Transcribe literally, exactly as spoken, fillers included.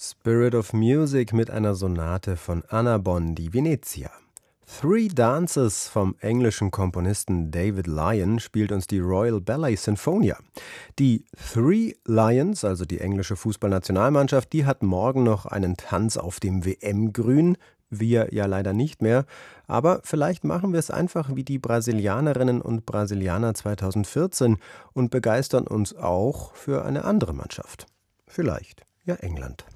Spirit of Music mit einer Sonate von Anna Bonn di Venezia. Three Dances vom englischen Komponisten David Lyon spielt uns die Royal Ballet Sinfonia. Die Three Lions, also die englische Fußballnationalmannschaft, die hat morgen noch einen Tanz auf dem W M-Grün. Wir ja leider nicht mehr, aber vielleicht machen wir es einfach wie die Brasilianerinnen und Brasilianer zweitausendvierzehn und begeistern uns auch für eine andere Mannschaft. Vielleicht ja England.